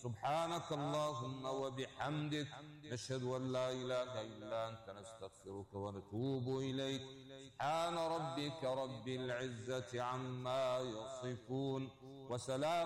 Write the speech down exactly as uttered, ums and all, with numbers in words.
سبحانك اللهم وبحمدك، نشهد أن لا إله إلا أنت، نستغفرك ونتوب إليك. سبحان ربك رب العزة عما يصفون، وسلام